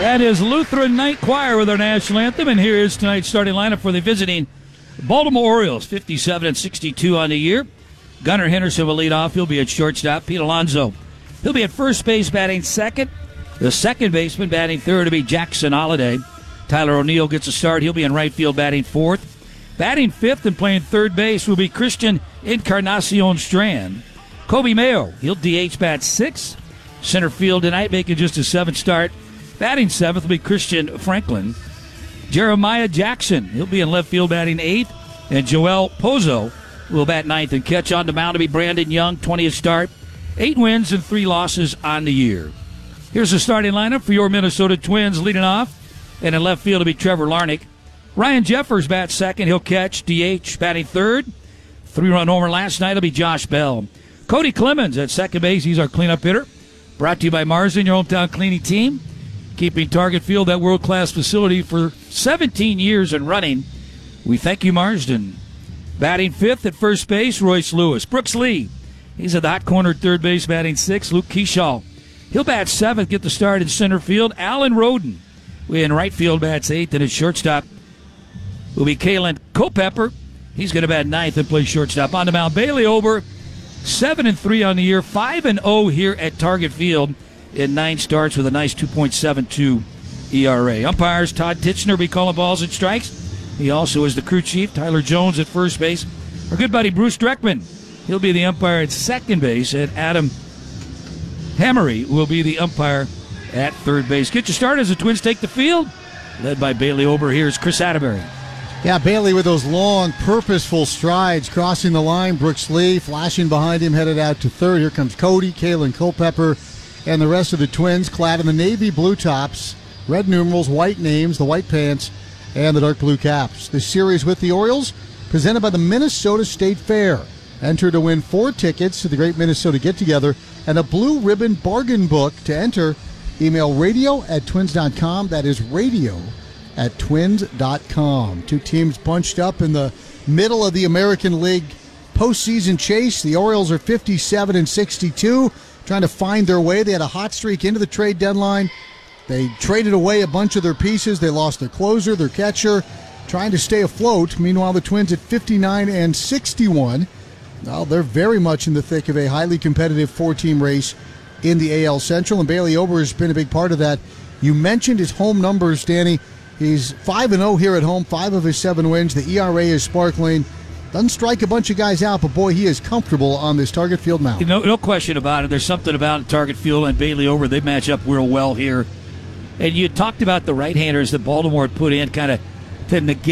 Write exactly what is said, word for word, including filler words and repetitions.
That is Lutheran Night Choir with our national anthem, and here is tonight's starting lineup for the visiting Baltimore Orioles, fifty-seven and sixty-two on the year. Gunnar Henderson will lead off. He'll be at shortstop. Pete Alonso, he'll be at first base batting second. The second baseman batting third will be Jackson Holliday. Tyler O'Neill gets a start. He'll be in right field batting fourth. Batting fifth and playing third base will be Christian Encarnacion Strand. Kobe Mayo, he'll D H bat sixth. Center field tonight, making just a seventh start. Batting seventh will be Christian Franklin. Jeremiah Jackson, he'll be in left field batting eighth. And Joel Pozo will bat ninth and catch. On the mound to be Brandon Young, twentieth start. Eight wins and three losses on the year. Here's the starting lineup for your Minnesota Twins leading off. And in left field to be Trevor Larnach. Ryan Jeffers bats second. He'll catch. D H batting third. Three-run homer last night will be Josh Bell. Cody Clemens at second base. He's our cleanup hitter. Brought to you by Marsden, your hometown cleaning team. Keeping Target Field that world-class facility for seventeen years and running. We thank you, Marsden. Batting fifth at first base, Royce Lewis. Brooks Lee, he's at the hot corner third base, batting sixth. Luke Keeschall, he'll bat seventh, get the start in center field. Alan Roden, in right field, bats eighth, and at shortstop will be Kalen Culpepper. He's going to bat ninth and play shortstop. On the mound, Bailey Ober, seven and three on the year, five and oh here at Target Field in nine starts with a nice two point seven two E R A. Umpires, Todd Titchener will be calling balls and strikes. He also is the crew chief. Tyler Jones at first base. Our good buddy Bruce Dreckman, he'll be the umpire at second base. And Adam Hammery will be the umpire at third base. Get your start as the Twins take the field. Led by Bailey Ober, here's Chris Atterbury. Yeah, Bailey with those long, purposeful strides crossing the line. Brooks Lee flashing behind him, headed out to third. Here comes Cody, Kalen Culpepper, and the rest of the Twins clad in the navy blue tops, red numerals, white names, the white pants, and the dark blue caps. This series with the Orioles, presented by the Minnesota State Fair. Enter to win four tickets to the Great Minnesota Get-Together and a blue ribbon bargain book. To enter, email radio at twins dot com. That is radio at twins dot com. Two teams bunched up in the middle of the American League postseason chase. The Orioles are fifty-seven and sixty-two, trying to find their way. They had a hot streak into the trade deadline. They traded away a bunch of their pieces. They lost their closer, their catcher, trying to stay afloat. Meanwhile, the Twins at fifty-nine and sixty-one. Well, they're very much in the thick of a highly competitive four-team race in the A L Central, and Bailey Ober has been a big part of that. You mentioned his home numbers, Danny. He's five and oh here at home, five of his seven wins. The E R A is sparkling. Doesn't strike a bunch of guys out, but boy, he is comfortable on this Target Field mound. No, no question about it. There's something about Target Field and Bailey Ober. They match up real well here. And you talked about the right-handers that Baltimore had put in kind of to negate